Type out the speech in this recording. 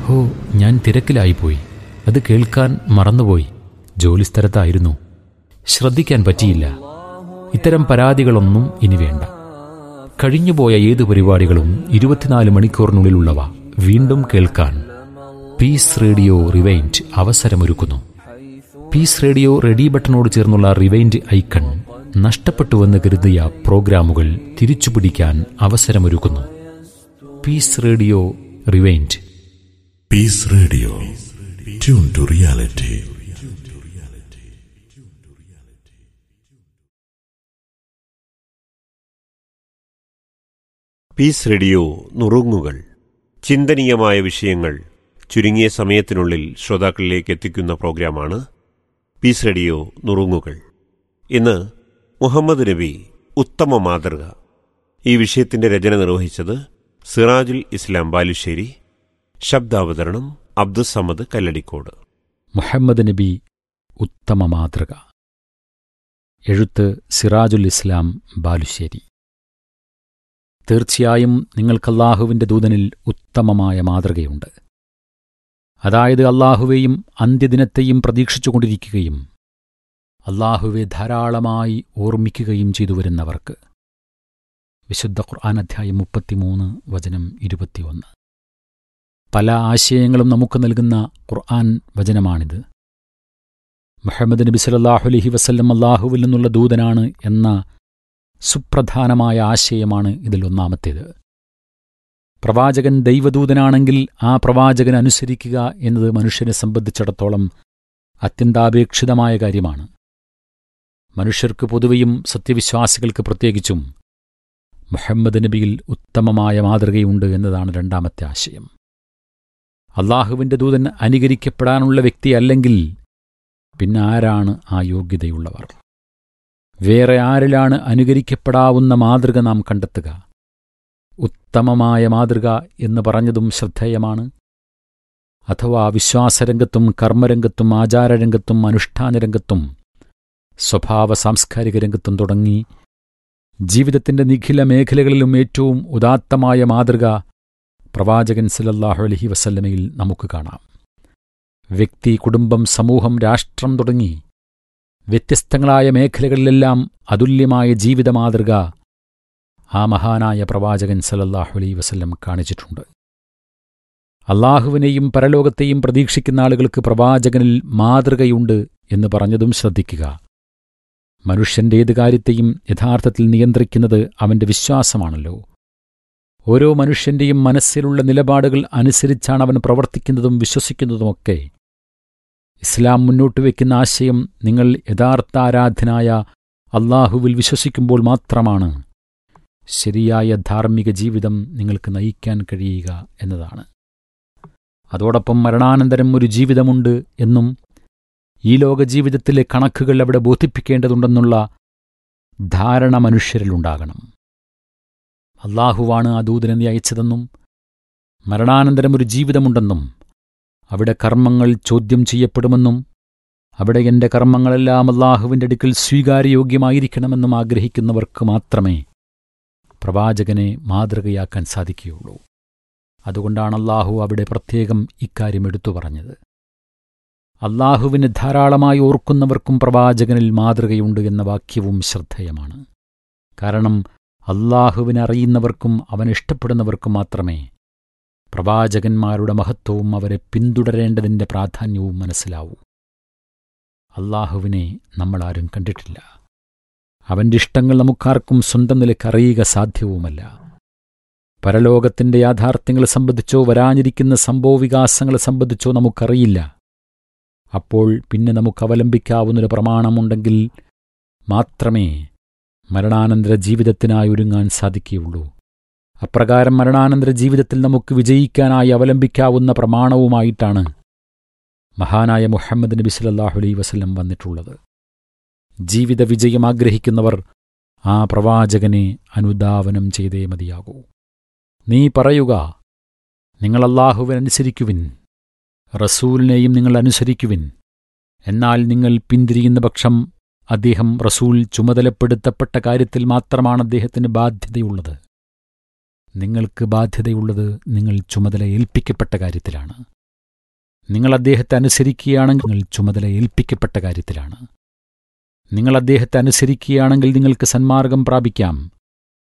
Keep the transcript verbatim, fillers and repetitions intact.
ഹോ, ഞാൻ തിരക്കിലായിപ്പോയി. അത് കേൾക്കാൻ മറന്നുപോയി. ജോലിസ്ഥലത്തായിരുന്നു. ശ്രദ്ധിക്കാൻ പറ്റിയില്ല. ഇത്തരം പരാതികളൊന്നും ഇനി വേണ്ട. കഴിഞ്ഞുപോയ ഏത് പരിപാടികളും ഇരുപത്തിനാല് മണിക്കൂറിനുള്ളിലുള്ളവ വീണ്ടും കേൾക്കാൻ piece radio rewind അവസരമൊരുക്കുന്നു. Piece radio ready ബട്ടണോട് ചേർന്നുള്ള റിവൈൻഡ് ഐക്കൺ നഷ്ടപ്പെട്ടുവെന്ന് കരുതിയ പ്രോഗ്രാമുകൾ തിരിച്ചുപിടിക്കാൻ അവസരമൊരുക്കുന്നു. Piece radio rewind. Piece radio, tune to reality. Piece radio നുറുങ്ങുകൾ. ചിന്തനീയമായ വിഷയങ്ങൾ ചുരുങ്ങിയ സമയത്തിനുള്ളിൽ ശ്രോതാക്കളിലേക്ക് എത്തിക്കുന്ന പ്രോഗ്രാമാണ് പീസ് റേഡിയോ നുറുങ്ങുകൾ. ഇന്ന് മുഹമ്മദ് നബി ഉത്തമ മാതൃക. ഈ വിഷയത്തിന്റെ രചന നിർവഹിച്ചത് സിറാജുൽ ഇസ്ലാം ബാലുശ്ശേരി. ശബ്ദാവതരണം അബ്ദുസമദ് കല്ലടിക്കോട്. മുഹമ്മദ് നബി ഉത്തമ മാതൃക. എഴുത്ത് സിറാജുൽ ഇസ്ലാം ബാലുശ്ശേരി. തീർച്ചയായും നിങ്ങൾക്ക് അല്ലാഹുവിൻ്റെ ദൂതനിൽ ഉത്തമമായ മാതൃകയുണ്ട്. അതായത് അല്ലാഹുവേയും അന്ത്യദിനത്തെയും പ്രതീക്ഷിച്ചുകൊണ്ടിരിക്കുകയും അല്ലാഹുവെ ധാരാളമായി ഓർമ്മിക്കുകയും ചെയ്തു വരുന്നവർക്ക്. വിശുദ്ധ ഖുർആൻ അധ്യായം മുപ്പത്തിമൂന്ന് വചനം ഇരുപത്തിയൊന്ന്. പല ആശയങ്ങളും നമുക്ക് നൽകുന്ന ഖുർആൻ വചനമാണിത്. മുഹമ്മദ് നബി സല്ലല്ലാഹു അലൈഹി വസല്ലം അല്ലാഹുവിൽ നിന്നുള്ള ദൂതനാണ് എന്ന സുപ്രധാനമായ ആശയമാണ് ഇതിൽ ഒന്നാമത്തേത്. പ്രവാചകൻ ദൈവദൂതനാണെങ്കിൽ ആ പ്രവാചകൻ അനുസരിക്കുക എന്നത് മനുഷ്യനെ സംബന്ധിച്ചിടത്തോളം അത്യന്താപേക്ഷിതമായ കാര്യമാണ്. മനുഷ്യർക്ക് പൊതുവെയും സത്യവിശ്വാസികൾക്ക് പ്രത്യേകിച്ചും മുഹമ്മദ് നബിയിൽ ഉത്തമമായ മാതൃകയുണ്ട് എന്നതാണ് രണ്ടാമത്തെ ആശയം. അല്ലാഹുവിൻ്റെ ദൂതൻ അനുകരിക്കപ്പെടാനുള്ള വ്യക്തിയല്ലെങ്കിൽ പിന്നെ ആരാണ് ആ യോഗ്യതയുള്ളവർ? വേറെ ആരിലാണ് അനുകരിക്കപ്പെടാവുന്ന മാതൃക നാം കണ്ടെത്തുക? ഉത്തമമായ മാതൃക എന്ന് പറഞ്ഞതും ശ്രദ്ധേയമാണ്. അഥവാ വിശ്വാസരംഗത്തും കർമ്മരംഗത്തും ആചാരരംഗത്തും അനുഷ്ഠാനരംഗത്തും സ്വഭാവ സാംസ്കാരിക രംഗത്തും തുടങ്ങി ജീവിതത്തിൻ്റെ നിഖില മേഖലകളിലും ഏറ്റവും ഉദാത്തമായ മാതൃക പ്രവാചകൻ സല്ലല്ലാഹു അലൈഹി വസല്ലമയിൽ നമുക്ക് കാണാം. വ്യക്തി, കുടുംബം, സമൂഹം, രാഷ്ട്രം തുടങ്ങി വ്യത്യസ്തങ്ങളായ മേഖലകളിലെല്ലാം അതുല്യമായ ജീവിത മാതൃക ആ മഹാനായ പ്രവാചകൻ സല്ലല്ലാഹു അലൈഹി വസല്ലം കാണിച്ചിട്ടുണ്ട്. അല്ലാഹുവിനെയും പരലോകത്തെയും പ്രതീക്ഷിക്കുന്ന ആളുകൾക്ക് പ്രവാചകനിൽ മാതൃകയുണ്ട് എന്ന് പറഞ്ഞതും ശ്രദ്ധിക്കുക. മനുഷ്യന്റെ ഏത് കാര്യത്തെയും യഥാർത്ഥത്തിൽ നിയന്ത്രിക്കുന്നത് അവന്റെ വിശ്വാസമാണല്ലോ. ഓരോ മനുഷ്യന്റെയും മനസ്സിലുള്ള നിലപാടുകൾ അനുസരിച്ചാണ് അവൻ പ്രവർത്തിക്കുന്നതും വിശ്വസിക്കുന്നതുമൊക്കെ. ഇസ്ലാം മുന്നോട്ട് വയ്ക്കുന്ന ആശയം നിങ്ങൾ യഥാർത്ഥ ആരാധനായ അല്ലാഹുവിൽ വിശ്വസിക്കുമ്പോൾ മാത്രമാണ് ശരിയായ ധാർമ്മിക ജീവിതം നിങ്ങൾക്ക് നയിക്കാൻ കഴിയുക എന്നതാണ്. അതോടൊപ്പം മരണാനന്തരം ഒരു ജീവിതമുണ്ട് എന്നും ഈ ലോക ജീവിതത്തിലെ കണക്കുകൾ അവിടെ ബോധിപ്പിക്കേണ്ടതുണ്ടെന്നുള്ള ധാരണ മനുഷ്യരിലുണ്ടാകണം. അല്ലാഹുവാണ് ആ ദൂതനെ അയച്ചതെന്നും മരണാനന്തരം ഒരു ജീവിതമുണ്ടെന്നും അവിടെ കർമ്മങ്ങൾ ചോദ്യം ചെയ്യപ്പെടുമെന്നും അവിടെ എൻ്റെ കർമ്മങ്ങളെല്ലാം അല്ലാഹുവിൻ്റെ അടുക്കൽ സ്വീകാര്യയോഗ്യമായിരിക്കണമെന്നും ആഗ്രഹിക്കുന്നവർക്ക് മാത്രമേ പ്രവാചകനെ മാതൃകയാക്കാൻ സാധിക്കുകയുള്ളൂ. അതുകൊണ്ടാണ് അല്ലാഹു അവിടെ പ്രത്യേകം ഇക്കാര്യം എടുത്തു പറഞ്ഞത്. അല്ലാഹുവിനെ ധാരാളമായി ഓർക്കുന്നവർക്കും പ്രവാചകനിൽ മാതൃകയുണ്ട് എന്ന വാക്യവും ശ്രദ്ധേയമാണ്. കാരണം അല്ലാഹുവിനെ അറിയുന്നവർക്കും അവനിഷ്ടപ്പെടുന്നവർക്കും മാത്രമേ പ്രവാചകന്മാരുടെ മഹത്വവും അവരെ പിന്തുടരേണ്ടതിൻ്റെ പ്രാധാന്യവും മനസ്സിലാവൂ. അല്ലാഹുവിനെ നമ്മളാരും കണ്ടിട്ടില്ല. അവൻ്റെ ഇഷ്ടങ്ങൾ നമുക്കാർക്കും സ്വന്തം നിലയ്ക്ക് അറിയുക സാധ്യവുമല്ല. പരലോകത്തിൻ്റെ യാഥാർത്ഥ്യങ്ങളെ സംബന്ധിച്ചോ വരാനിരിക്കുന്ന സംഭവവികാസങ്ങളെ സംബന്ധിച്ചോ നമുക്കറിയില്ല. അപ്പോൾ പിന്നെ നമുക്ക് അവലംബിക്കാവുന്നൊരു പ്രമാണമുണ്ടെങ്കിൽ മാത്രമേ മരണാനന്തര ജീവിതത്തിനായി ഒരുങ്ങാൻ സാധിക്കുകയുള്ളൂ. അപ്രകാരം മരണാനന്തര ജീവിതത്തിൽ നമുക്ക് വിജയിക്കാനായി അവലംബിക്കാവുന്ന പ്രമാണവുമായിട്ടാണ് മഹാനായ മുഹമ്മദ് നബി സല്ലല്ലാഹു അലൈഹി വസല്ലം വന്നിട്ടുള്ളത്. ജീവിത വിജയം ആഗ്രഹിക്കുന്നവർ ആ പ്രവാചകനെ അനുധാവനം ചെയ്തേ മതിയാകൂ. നീ പറയുക, നിങ്ങൾ അല്ലാഹുവിനനുസരിക്കുവിൻ, റസൂലിനെയും നിങ്ങൾ അനുസരിക്കുവിൻ. എന്നാൽ നിങ്ങൾ പിന്തിരിയുന്ന പക്ഷം അദ്ദേഹം റസൂൽ ചുമതലപ്പെടുത്തപ്പെട്ട കാര്യത്തിൽ മാത്രമാണ് അദ്ദേഹത്തിന് ബാധ്യതയുള്ളത്. നിങ്ങൾക്ക് ബാധ്യതയുള്ളത് നിങ്ങൾ ചുമതല ഏൽപ്പിക്കപ്പെട്ട കാര്യത്തിലാണ്. നിങ്ങൾ അദ്ദേഹത്തെ അനുസരിക്കുകയാണെങ്കിൽ നിങ്ങൾ ചുമതല ഏൽപ്പിക്കപ്പെട്ട കാര്യത്തിലാണ്. നിങ്ങൾ അദ്ദേഹത്തെ അനുസരിക്കുകയാണെങ്കിൽ നിങ്ങൾക്ക് സന്മാർഗം പ്രാപിക്കാം.